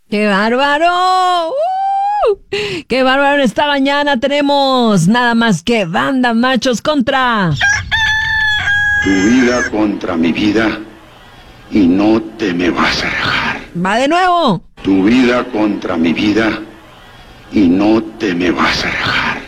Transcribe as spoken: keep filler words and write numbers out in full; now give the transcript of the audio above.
¡Qué bárbaro! ¡Uh! ¡Qué bárbaro! Esta mañana tenemos nada más que Banda Machos contra... Tu vida contra mi vida y no te me vas a dejar. ¡Va de nuevo! Tu vida contra mi vida y no te me vas a dejar.